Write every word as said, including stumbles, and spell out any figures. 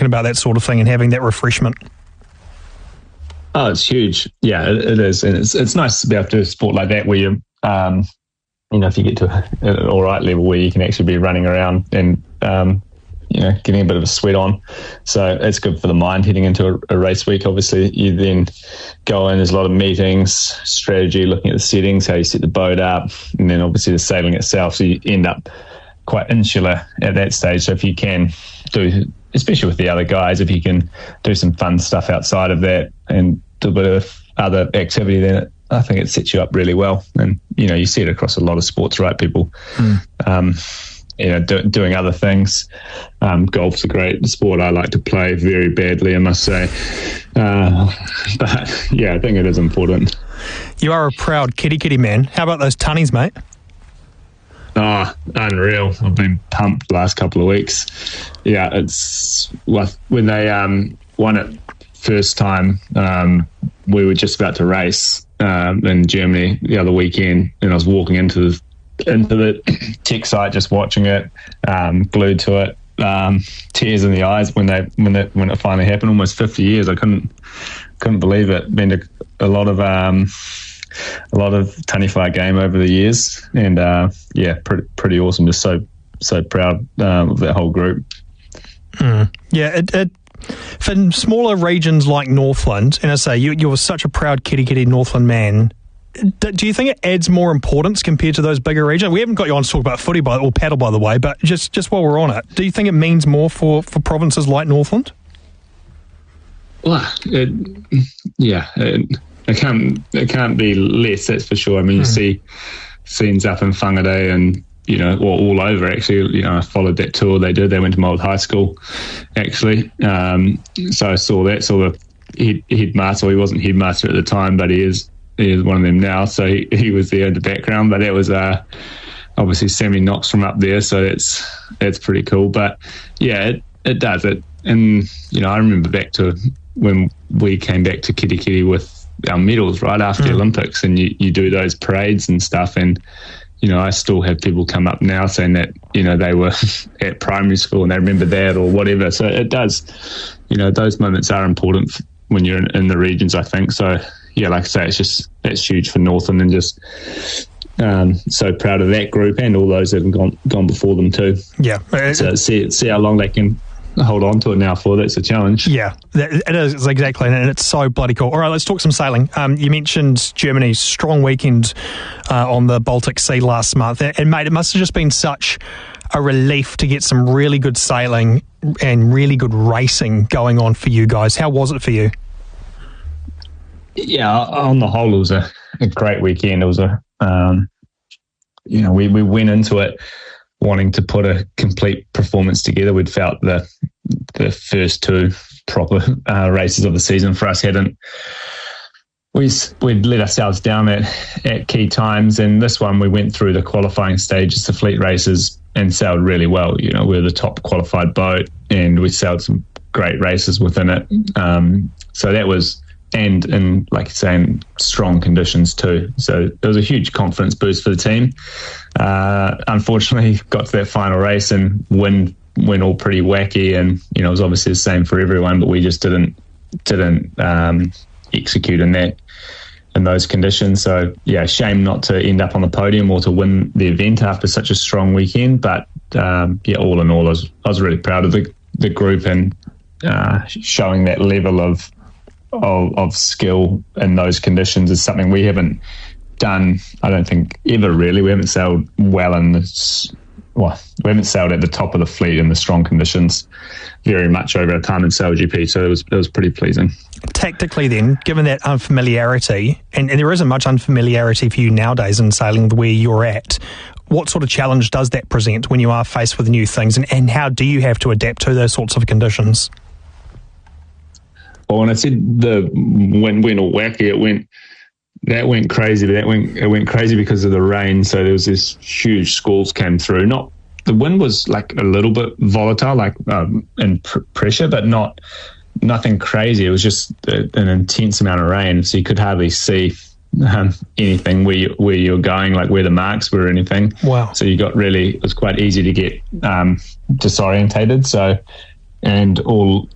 about that sort of thing and having that refreshment. Oh, it's huge. Yeah, it, it is. And it's it's nice to be able to do a sport like that where you, um, you know, if you get to an all right level where you can actually be running around and, um, you know, getting a bit of a sweat on. So it's good for the mind heading into a, a race week. Obviously, you then go in, there's a lot of meetings, strategy, looking at the settings, how you set the boat up, and then obviously the sailing itself. So you end up quite insular at that stage. So if you can do, especially with the other guys, if you can do some fun stuff outside of that and do a bit of other activity, then it, I think it sets you up really well. And, you know, you see it across a lot of sports, right? People, mm. um, you know, do, doing other things. Um, golf's a great sport I like to play very badly, I must say. Uh, but, yeah, I think it is important. You are a proud kitty kitty man. How about those tunnies, mate? Oh, unreal. I've been pumped the last couple of weeks. Yeah, it's well, when they um, won it first time, um, we were just about to race um, in Germany the other weekend, and I was walking into the into the tech site just watching it, um, glued to it, um, tears in the eyes when they when they, when it finally happened. Almost fifty years. I couldn't couldn't believe it. Been to a lot of um, a lot of tunny fly game over the years, and uh, yeah, pretty pretty awesome. Just so so proud um, of that whole group. Mm. Yeah, it, it for smaller regions like Northland, and I say you you're such a proud kitty kitty Northland man. Do you think it adds more importance compared to those bigger regions? We haven't got you on to talk about footy by, or paddle, by the way, but just, just while we're on it, do you think it means more for, for provinces like Northland? Well, it, yeah, it, it can't it can't be less, that's for sure. I mean, you mm. see scenes up in Whangarei and, you know, or all over, actually. You know, I followed that tour they did. They went to my old high school, actually. Um, so I saw that, saw the head, headmaster. Well, he wasn't headmaster at the time, but he is He is one of them now, so he, he was there in the background. But that was uh, obviously Sammy Knox from up there, so that's that's pretty cool. But yeah, it, it does it. And you know, I remember back to when we came back to Kitty Kitty with our medals right after mm. the Olympics, and you, you do those parades and stuff. And you know, I still have people come up now saying that you know they were at primary school and they remember that or whatever. So it does. You know, those moments are important when you're in, in the regions, I think. So. Yeah, like I say, it's just that's huge for Northland, and just um, so proud of that group and all those that have gone gone before them too. Yeah, so see see how long they can hold on to it now for. That's a challenge. Yeah, it is exactly, and it's so bloody cool. All right, let's talk some sailing. Um, you mentioned Germany's strong weekend uh, on the Baltic Sea last month, and mate, it must have just been such a relief to get some really good sailing and really good racing going on for you guys. How was it for you? Yeah, on the whole, it was a, a great weekend. It was a, um, you know, we, we went into it wanting to put a complete performance together. We'd felt the the first two proper uh, races of the season for us hadn't. We, we'd let ourselves down at, at key times, and this one we went through the qualifying stages, the fleet races, and sailed really well. You know, we were the top qualified boat, and we sailed some great races within it. Um, so that was... and in, like you're saying, strong conditions too. So it was a huge confidence boost for the team. Uh, unfortunately, got to that final race and wind went all pretty wacky, and you know it was obviously the same for everyone, but we just didn't didn't um, execute in that in those conditions. So yeah, shame not to end up on the podium or to win the event after such a strong weekend. But um, yeah, all in all, I was I was really proud of the the group and uh, showing that level of. Of, of skill in those conditions is something we haven't done, I don't think, ever really. We haven't sailed well in this, well, we haven't sailed at the top of the fleet in the strong conditions very much over our time in Sail G P, so it was, it was pretty pleasing. Tactically then, given that unfamiliarity, and, and there isn't much unfamiliarity for you nowadays in sailing where you're at, what sort of challenge does that present when you are faced with new things, and, and how do you have to adapt to those sorts of conditions? Well, when I said the when went all wacky, it went that went crazy. But that went it went crazy because of the rain. So there was this huge squalls came through. Not the wind was like a little bit volatile, like um, and pr- pressure, but not nothing crazy. It was just a, an intense amount of rain, so you could hardly see um, anything where you, where you're going, like where the marks were or anything. Wow! So you got really it was quite easy to get um, disorientated. So. And all